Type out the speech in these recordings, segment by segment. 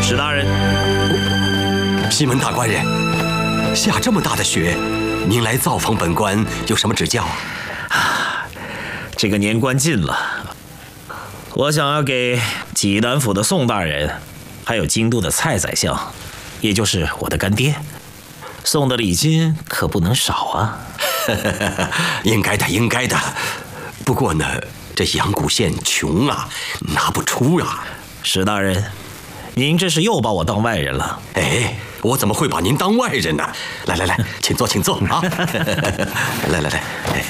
史大人， 西门大官人，下这么大的雪，您来造访本官有什么指教啊？ 这个年关近了，我想要给济南府的宋大人，还有京都的蔡宰相，也就是我的干爹，送的礼金可不能少啊。 应该的，应该的。不过呢，这阳谷县穷啊，拿不出啊。 史大人，您这是又把我当外人了。 哎，我怎么会把您当外人呢？来来来，请坐，请坐啊！来来来，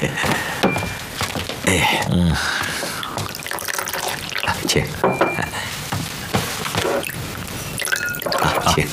哎，请，请。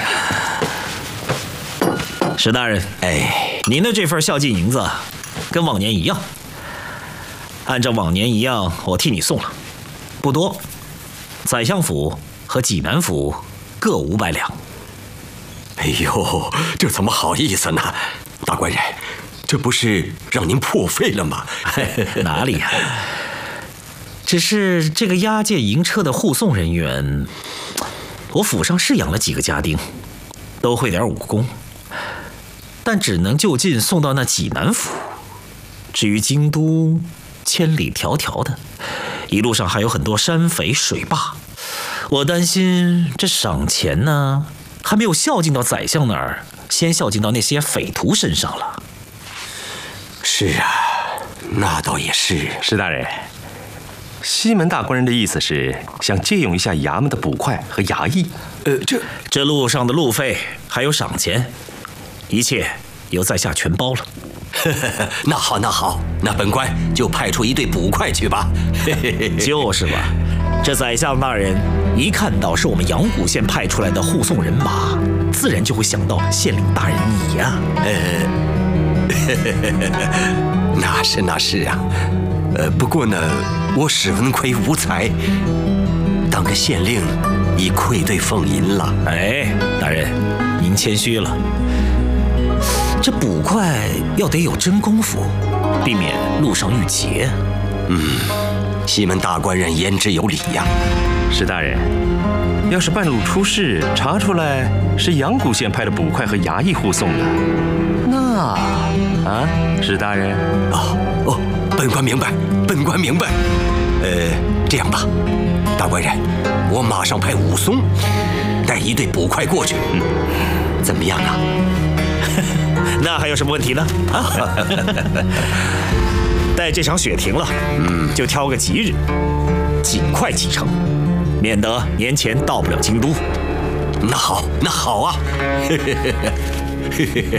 史大人， 哎， 您的这份孝敬银子，跟往年一样。按照往年一样，我替你送了，不多。宰相府和济南府各500两。 哎呦，这怎么好意思呢？大官人，这不是让您破费了吗？ 哪里呀？只是这个押解银车的护送人员，我府上是养了几个家丁，都会点武功，但只能就近送到那济南府。至于京都，千里迢迢的，一路上还有很多山匪水坝，我担心这赏钱呢，还没有孝敬到宰相那儿，先孝敬到那些匪徒身上了。 是啊，那倒也是。 史大人，西门大官人的意思是想借用一下衙门的捕快和衙役。 这路上的路费还有赏钱，一切由在下全包了。 那好，那好，那本官就派出一队捕快去吧。 就是吧，这宰相大人一看到是我们阳谷县派出来的护送人马，自然就会想到县令大人你呀。 那是啊。不过呢，我史文奎无才，当个县令已愧对凤吟了。 哎，大人，您谦虚了。这捕快要得有真功夫，避免路上遇劫。 西门大官人言之有理呀。 史大人，要是半路出事，查出来是阳谷县派的捕快和衙役护送的，那史大人， 本官明白，本官明白。这样吧，大官人，我马上派武松带一队捕快过去，怎么样啊？ 那还有什么问题呢？待这场雪停了，就挑个吉日，尽快启程，免得年前到不了京都。 那好，那好啊。